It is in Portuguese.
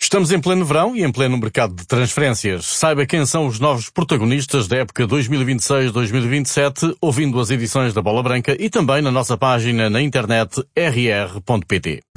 Estamos em pleno verão e em pleno mercado de transferências. Saiba quem são os novos protagonistas da época 2026-2027, ouvindo as edições da Bola Branca e também na nossa página na internet rr.pt.